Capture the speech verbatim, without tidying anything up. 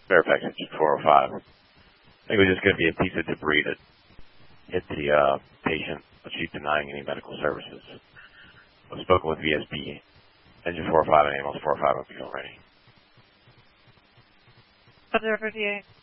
Fairfax engine four oh five. I think it was just going to be a piece of debris that hit the uh, patient, but she's denying any medical services. I've spoken with V S B, engine four oh five and ambulance four oh five will be ready. Observer V A.